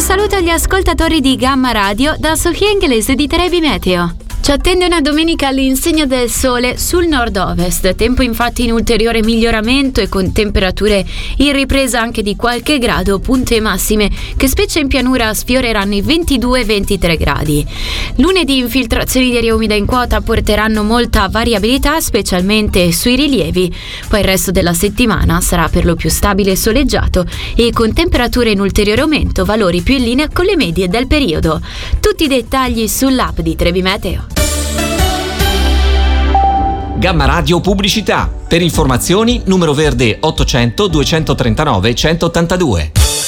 saluto agli ascoltatori di Gamma Radio da Sofia Inglese di Trebi Meteo. Ci attende una domenica all'insegna del sole sul nord-ovest, tempo infatti in ulteriore miglioramento e con temperature in ripresa anche di qualche grado, punte massime che specie in pianura sfioreranno i 22-23 gradi. Lunedì infiltrazioni di aria umida in quota porteranno molta variabilità, specialmente sui rilievi, poi il resto della settimana sarà per lo più stabile e soleggiato e con temperature in ulteriore aumento, valori più in linea con le medie del periodo. Tutti i dettagli sull'app di Trebi Meteo. Gamma Radio Pubblicità. Per informazioni numero verde 800 239 182.